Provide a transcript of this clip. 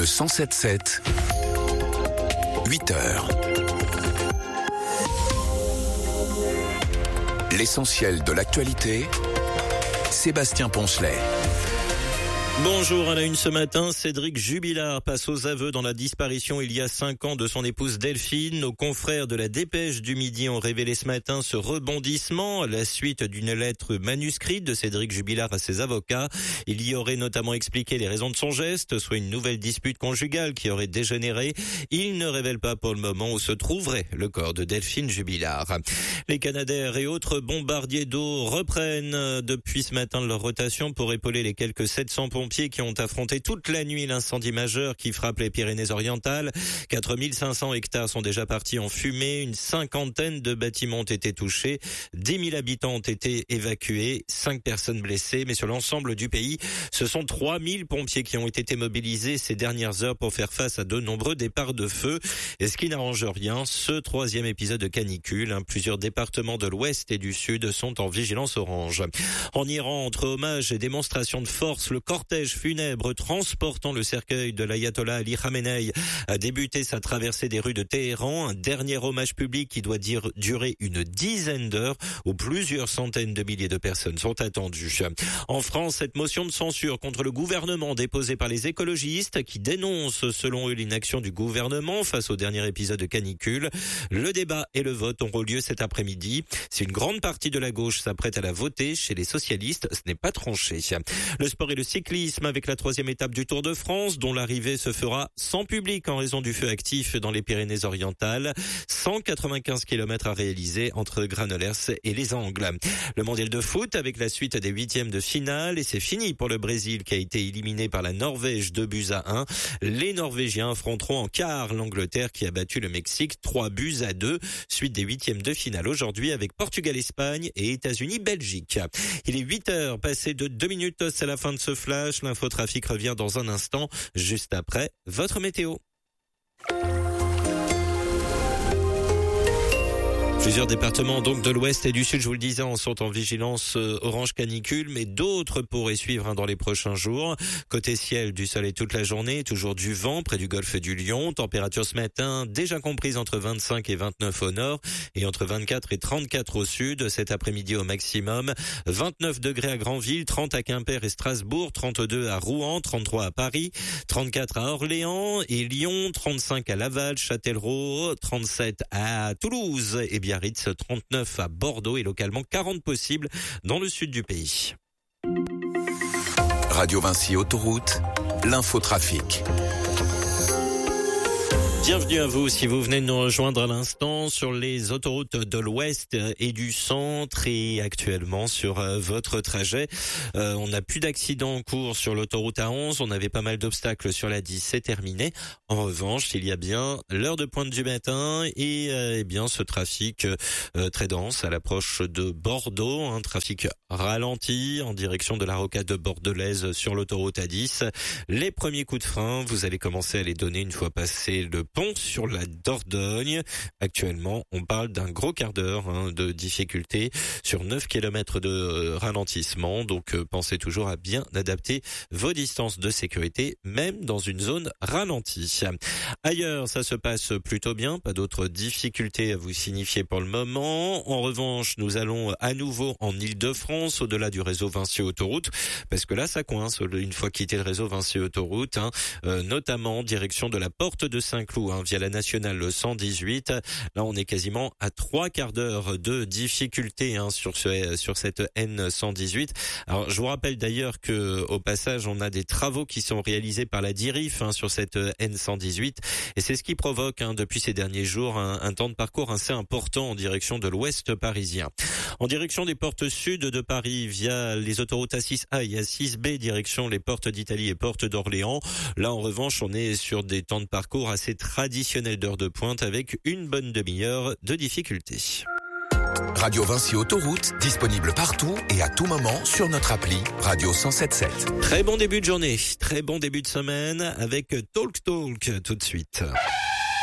Le 107.7, 8h. L'essentiel de l'actualité, Sébastien Poncelet. Bonjour, à la une ce matin, Cédric Jubilard passe aux aveux dans la disparition il y a 5 ans de son épouse Delphine. Nos confrères de la Dépêche du Midi ont révélé ce matin ce rebondissement à la suite d'une lettre manuscrite de Cédric Jubilard à ses avocats. Il y aurait notamment expliqué les raisons de son geste, soit une nouvelle dispute conjugale qui aurait dégénéré. Il ne révèle pas pour le moment où se trouverait le corps de Delphine Jubilard. Les Canadair et autres bombardiers d'eau reprennent depuis ce matin leur rotation pour épauler les quelques 700 pompiers qui ont affronté toute la nuit l'incendie majeur qui frappe les Pyrénées-Orientales. 4500 hectares sont déjà partis en fumée, une cinquantaine de bâtiments ont été touchés, 10 000 habitants ont été évacués, 5 personnes blessées, mais sur l'ensemble du pays, ce sont 3000 pompiers qui ont été mobilisés ces dernières heures pour faire face à de nombreux départs de feu. Et ce qui n'arrange rien, ce 3e épisode de canicule, plusieurs départements de l'Ouest et du Sud sont en vigilance orange. En Iran, entre hommages et démonstrations de force, le cortège funèbre transportant le cercueil de l'ayatollah Ali Khamenei a débuté sa traversée des rues de Téhéran. Un dernier hommage public qui doit durer une dizaine d'heures où plusieurs centaines de milliers de personnes sont attendues. En France, cette motion de censure contre le gouvernement déposée par les écologistes qui dénoncent selon eux l'inaction du gouvernement face au dernier épisode de canicule. Le débat et le vote auront lieu cet après-midi. Si une grande partie de la gauche s'apprête à la voter, chez les socialistes, ce n'est pas tranché. Le sport et le cyclisme avec la 3e étape du Tour de France, dont l'arrivée se fera sans public en raison du feu actif dans les Pyrénées-Orientales. 195 km à réaliser entre Granollers et les Angles. Le mondial de foot avec la suite des 8e de finale, et c'est fini pour le Brésil qui a été éliminé par la Norvège 2-1. Les Norvégiens affronteront en quart l'Angleterre qui a battu le Mexique 3-2. Suite des 8e de finale aujourd'hui avec Portugal-Espagne et États-Unis-Belgique. Il est 8h, passé de 2 minutes, c'est la fin de ce flash. L'infotrafic revient dans un instant, juste après votre météo. Plusieurs départements donc de l'Ouest et du Sud, je vous le disais, sont en vigilance orange canicule, mais d'autres pourraient suivre dans les prochains jours. Côté ciel, du soleil toute la journée, toujours du vent près du golfe du Lion. Température ce matin déjà comprise entre 25 et 29 au nord et entre 24 et 34 au sud. Cet après-midi au maximum, 29 degrés à Granville, 30 à Quimper et Strasbourg, 32 à Rouen, 33 à Paris, 34 à Orléans et Lyon, 35 à Laval, Châtellerault, 37 à Toulouse et Biarritz, 39 à Bordeaux et localement 40 possibles dans le sud du pays. Radio Vinci Autoroute, l'infotrafic. Bienvenue à vous si vous venez de nous rejoindre à l'instant sur les autoroutes de l'Ouest et du Centre et actuellement sur votre trajet. On n'a plus d'accidents en cours sur l'autoroute A11, on avait pas mal d'obstacles sur la 10, c'est terminé. En revanche, il y a bien l'heure de pointe du matin et bien ce trafic très dense à l'approche de Bordeaux, un trafic ralenti en direction de la rocade bordelaise sur l'autoroute A10. Les premiers coups de frein, vous allez commencer à les donner une fois passé le pont sur la Dordogne. Actuellement, on parle d'un gros quart d'heure de difficulté sur 9 km de ralentissement. Donc, pensez toujours à bien adapter vos distances de sécurité, même dans une zone ralentie. Ailleurs, ça se passe plutôt bien. Pas d'autres difficultés à vous signifier pour le moment. En revanche, nous allons à nouveau en Île-de-France, au-delà du réseau Vinci Autoroute, parce que là, ça coince une fois quitté le réseau Vinci Autoroute, notamment en direction de la porte de Saint-Cloud, via la nationale 118. Là, on est quasiment à 3 quarts d'heure de difficulté sur cette N118. Alors, je vous rappelle d'ailleurs que au passage, on a des travaux qui sont réalisés par la DIRIF sur cette N118, et c'est ce qui provoque depuis ces derniers jours un temps de parcours assez important en direction de l'Ouest parisien. En direction des portes sud de Paris, via les autoroutes A6A et A6B, direction les portes d'Italie et portes d'Orléans. Là, en revanche, on est sur des temps de parcours assez traditionnel d'heure de pointe avec une bonne demi-heure de difficulté. Radio Vinci Autoroute, disponible partout et à tout moment sur notre appli Radio 107.7. Très bon début de journée, très bon début de semaine avec Talk Talk tout de suite.